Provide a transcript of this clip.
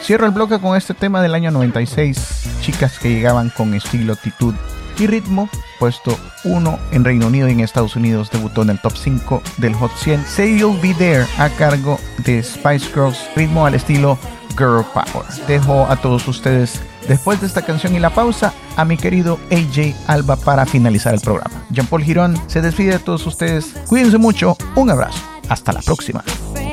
Cierro el bloque con este tema del año 96, chicas que llegaban con estilo, actitud y ritmo. Puesto 1 en Reino Unido y en Estados Unidos, debutó en el top 5 del Hot 100. Say You'll Be There, a cargo de Spice Girls, ritmo al estilo Girl Power. Dejo a todos ustedes, después de esta canción y la pausa, a mi querido AJ Alba para finalizar el programa. Jean Paul Girón se despide de todos ustedes. Cuídense mucho, un abrazo, hasta la próxima.